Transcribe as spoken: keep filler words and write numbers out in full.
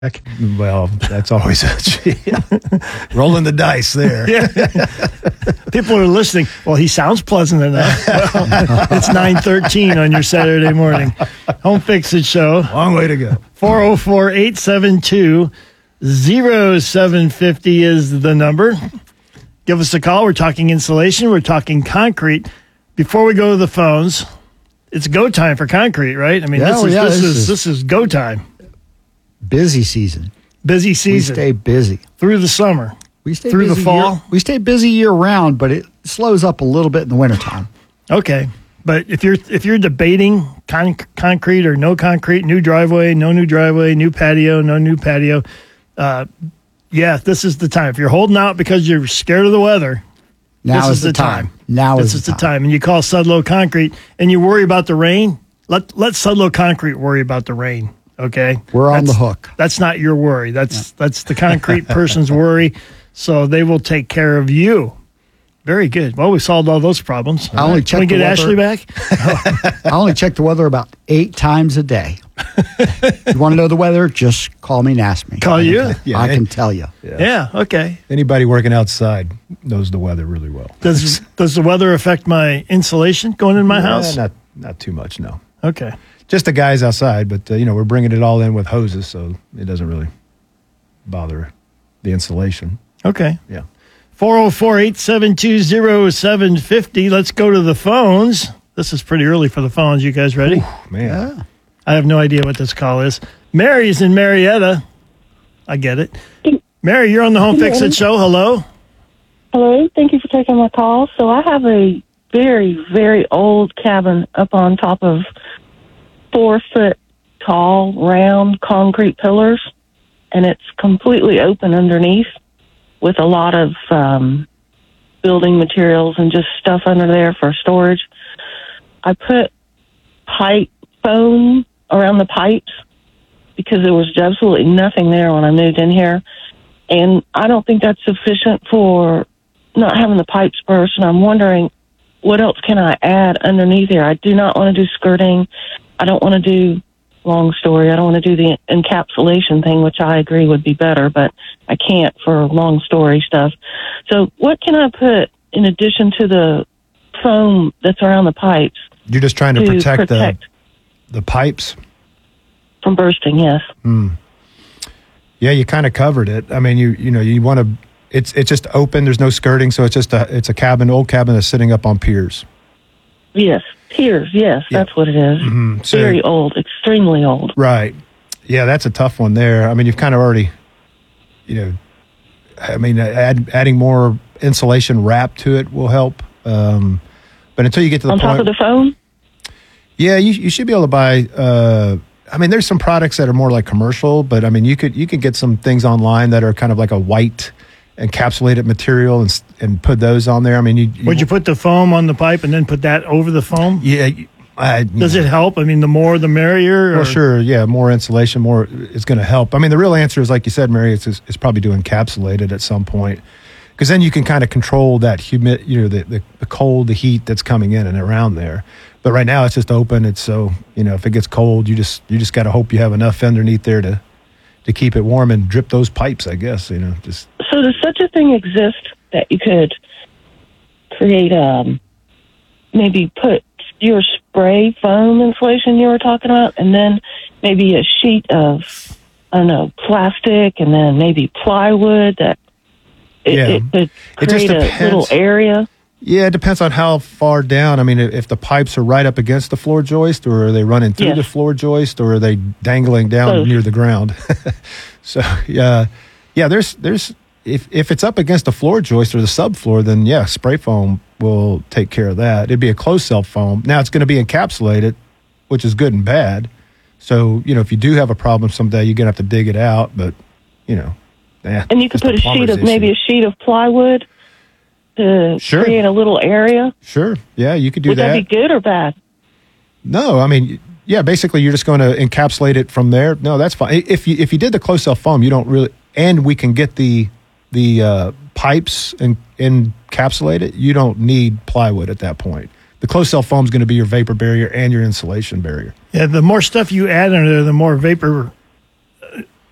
Well, that's always a rolling the dice there. Yeah. People are listening. Well, he sounds pleasant enough. Well, it's nine thirteen on your Saturday morning. Home Fix It Show. Long way to go. four oh four, eight seven two, oh seven five oh is the number. Give us a call. We're talking insulation. We're talking concrete. Before we go to the phones, it's go time for concrete, right? I mean, Yeah, this, is, yeah, this, this is, is- this is go time. Busy season. Busy We season. stay busy. Through the summer. We stay Through the busy fall? year- we stay busy year round, but it slows up a little bit in the wintertime. Okay, but if you're if you're debating con- concrete or no concrete, new driveway, no new driveway, new patio, no new patio, uh, yeah, this is the time. If you're holding out because you're scared of the weather, Now this is the time. time. Now this is is the time. And you call Sudlow Concrete and you worry about the rain. Let let Sudlow Concrete worry about the rain. Okay, We're on That's- the hook. That's not your worry. That's that's the concrete person's worry. So they will take care of you. Very good. Well, we solved all those problems. I only Can we checked get the Ashley weather. back? I only check the weather about eight times a day. You want to know the weather? Just call me and ask me. Call you? Yeah, I and- can tell you. Yeah. Okay. Anybody working outside knows the weather really well. Does does the weather affect my insulation going in my Yeah, house? Not not too much, no. Okay. Just the guys outside, but uh, you know we're bringing it all in with hoses, so it doesn't really bother the insulation. Okay. Yeah. four oh four, eight seven two, oh seven five oh. Let's go to the phones. This is pretty early for the phones. You guys ready? Man, Yeah. I have no idea what this call is. Mary's in Marietta. I get it. Mary, you're on the Home Fix It Show. Hello. Hello, thank you for taking my call. So I have a very, very old cabin up on top of four foot tall, round concrete pillars, and it's completely open underneath with a lot of um, building materials and just stuff under there for storage. I put pipe foam around the pipes because there was absolutely nothing there when I moved in here. And I don't think that's sufficient for not having the pipes burst. And I'm wondering, what else can I add underneath here? I do not want to do skirting. I don't want to do, long story, I don't want to do the encapsulation thing, which I agree would be better, but I can't for long story stuff. So what can I put in addition to the foam that's around the pipes you're just trying to, to protect, protect the the pipes. from bursting? Yes. Yeah, you kind of covered it. I mean, you you know you want to. It's it's just open. There's no skirting, so it's just a it's a cabin, old cabin that's sitting up on piers. Yes. Piers. Yes, Yeah. that's what it is. Mhm. So- Very old, extremely old. Right. Yeah, that's a tough one there. I mean, you've kind of already, you know, I mean, add, adding more insulation wrap to it will help. Um, but until you get to the On point, top of the foam? yeah, you you should be able to buy. Uh, I mean, there's some products that are more like commercial, but I mean, you could you could get some things online that are kind of like a white encapsulated material and s- and put those on there. I mean, you, you Would you put the foam on the pipe and then put that over the foam? Yeah. you- I, Does it help? I mean, the more the merrier? Well, or- sure. Yeah, more insulation, more is going to help. I mean, the real answer is, like you said, Mary, it's, it's probably to encapsulate it at some point, because then you can kind of control that humid, you know, the, the the cold, the heat that's coming in and around there. But right now, it's just open. It's so, you know, if it gets cold, you just you just got to hope you have enough underneath there to to keep it warm and drip those pipes. I guess you know just. So does such a thing exist that you could create, um, maybe put your spray foam insulation you were talking about, and then maybe a sheet of, I don't know, plastic, and then maybe plywood that it, Yeah. it could It just create a depends. little area? Yeah, it depends on how far down. I mean, if if the pipes are right up against the floor joist, or are they running through Yes. the floor joist, or are they dangling down Both. near the ground? So, yeah, yeah. There's there's if if it's up against the floor joist or the subfloor, then yeah, spray foam will take care of that. It'd be a closed cell foam. Now it's going to be encapsulated, which is good and bad. So you know, if you do have a problem someday, you're gonna have to dig it out. But you know, yeah, And you could just put a sheet plumber's of, maybe issue. a sheet of plywood to Sure. create a little area. Sure, yeah, you could do Would that. that. be good or bad? No, I mean, yeah, basically you're just going to encapsulate it from there. No, that's fine. If you if you did the closed cell foam, you don't really, and we can get the the uh, pipes and encapsulate it. You don't need plywood at that point. The closed cell foam is going to be your vapor barrier and your insulation barrier. Yeah, the more stuff you add under there, the more vapor